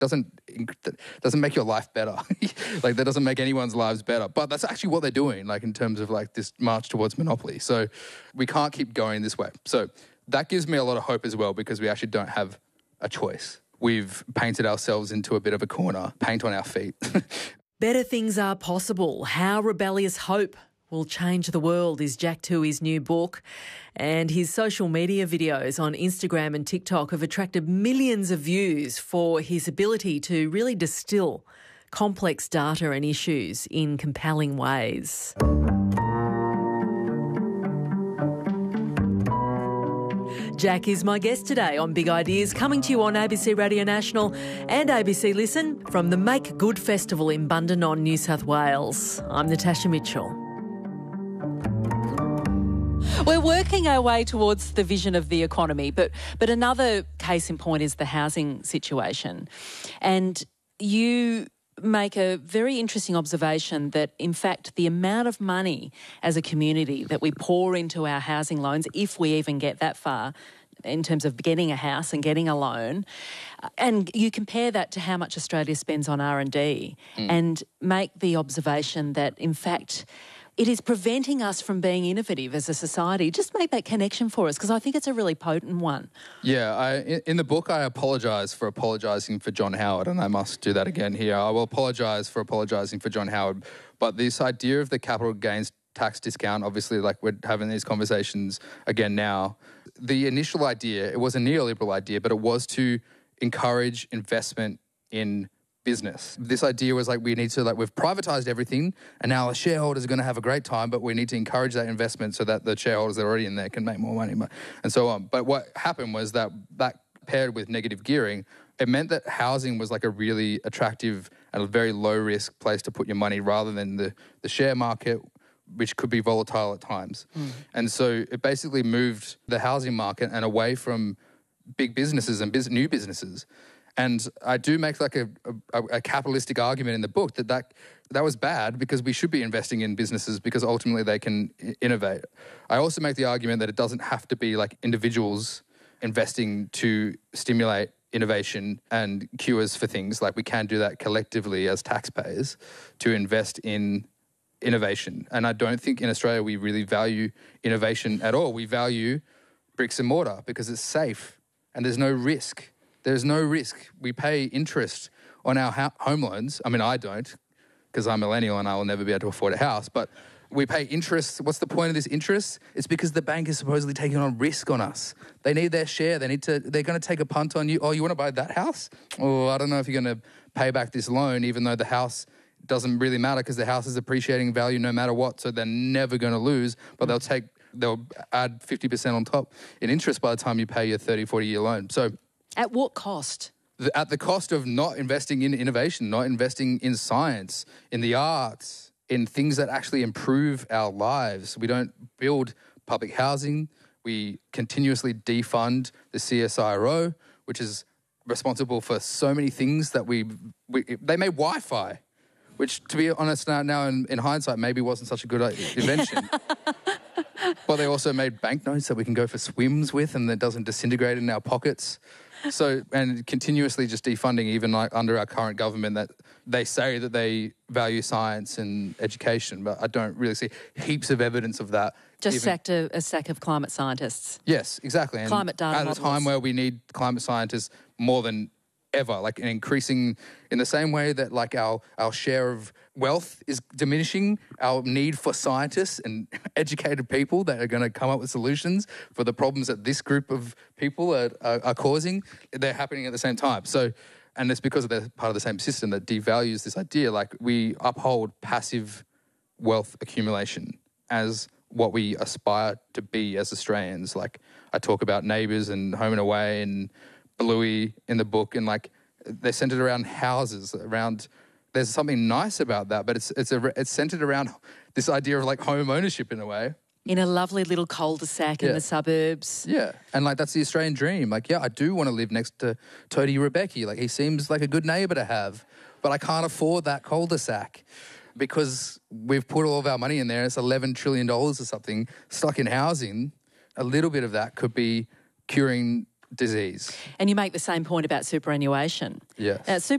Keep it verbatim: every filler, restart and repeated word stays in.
doesn't doesn't make your life better. Like that doesn't make anyone's lives better. But that's actually what they're doing, like in terms of like this march towards monopoly. So we can't keep going this way. So that gives me a lot of hope as well, because we actually don't have a choice. We've painted ourselves into a bit of a corner, paint on our feet. Better things are possible. How rebellious hope will change the world is Jack Toohey's new book. And his social media videos on Instagram and TikTok have attracted millions of views for his ability to really distill complex data and issues in compelling ways. Jack is my guest today on Big Ideas, coming to you on A B C Radio National and A B C Listen from the Make Good Festival in Bundanon, New South Wales. I'm Natasha Mitchell. We're working our way towards the vision of the economy, but but another case in point is the housing situation. And you make a very interesting observation that, in fact, the amount of money as a community that we pour into our housing loans, if we even get that far in terms of getting a house and getting a loan, and you compare that to how much Australia spends on R and D mm. and make the observation that, in fact, it is preventing us from being innovative as a society. Just make that connection for us, because I think it's a really potent one. Yeah, I, in the book, I apologise for apologising for John Howard, and I must do that again here. I will apologise for apologising for John Howard. But this idea of the capital gains tax discount, obviously, like we're having these conversations again now, the initial idea, it was a neoliberal idea, but it was to encourage investment in business. This idea was like, we need to, like, we've privatized everything and now the shareholders are going to have a great time, but we need to encourage that investment so that the shareholders that are already in there can make more money and so on. But what happened was that that paired with negative gearing, it meant that housing was like a really attractive and a very low risk place to put your money rather than the, the share market, which could be volatile at times. Mm. And so it basically moved the housing market and away from big businesses and biz- new businesses. And I do make like a, a, a capitalistic argument in the book that, that that was bad, because we should be investing in businesses because ultimately they can innovate. I also make the argument that it doesn't have to be like individuals investing to stimulate innovation and cures for things. Like we can do that collectively as taxpayers to invest in innovation. And I don't think in Australia we really value innovation at all. We value bricks and mortar because it's safe and there's no risk. There's no risk. We pay interest on our ha- home loans. I mean, I don't, because I'm a millennial and I will never be able to afford a house. But we pay interest. What's the point of this interest? It's because the bank is supposedly taking on risk on us. They need their share. They need to. They're going to take a punt on you. Oh, you want to buy that house? Oh, I don't know if you're going to pay back this loan, even though the house doesn't really matter because the house is appreciating in value no matter what. So they're never going to lose. But they'll take. They'll add fifty percent on top in interest by the time you pay your thirty, forty year loan. So. At what cost? At the cost of not investing in innovation, not investing in science, in the arts, in things that actually improve our lives. We don't build public housing. We continuously defund the C S I R O, which is responsible for so many things that we... we they made Wi-Fi, which, to be honest, now, now in, in hindsight, maybe wasn't such a good invention. But they also made banknotes that we can go for swims with and that doesn't disintegrate in our pockets. So, and continuously just defunding, even like under our current government, that they say that they value science and education, but I don't really see heaps of evidence of that. Just even, sacked a, a sack of climate scientists. Yes, exactly. And climate data at models. a time where we need climate scientists more than ever, like an increasing, in the same way that like our, our share of wealth is diminishing, our need for scientists and educated people that are going to come up with solutions for the problems that this group of people are, are, are causing, they're happening at the same time. So, and it's because they're part of the same system that devalues this idea. Like we uphold passive wealth accumulation as what we aspire to be as Australians. Like I talk about Neighbours and Home and Away and Bluey in the book, and like they're centred around houses, around... There's something nice about that, but it's it's a, it's centred around this idea of like home ownership in a way. In a lovely little cul-de-sac yeah. in the suburbs. Yeah, and like that's the Australian dream. Like, yeah, I do want to live next to Tony Rebecca. Like he seems like a good neighbour to have, but I can't afford that cul-de-sac because we've put all of our money in there. It's eleven trillion dollars or something stuck in housing. A little bit of that could be curing disease. And you make the same point about superannuation. Yes. Uh,